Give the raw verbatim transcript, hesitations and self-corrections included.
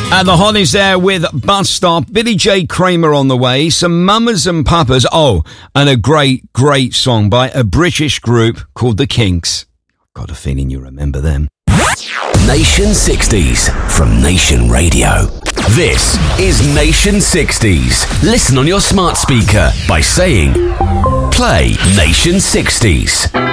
At the Hollies there with Bus Stop, Billy J. Kramer on the way, some Mamas and Papas, oh, and a great, great song by a British group called The Kinks. Got a feeling you remember them. Nation sixties from Nation Radio. This is Nation sixties. Listen on your smart speaker by saying, play Nation sixties.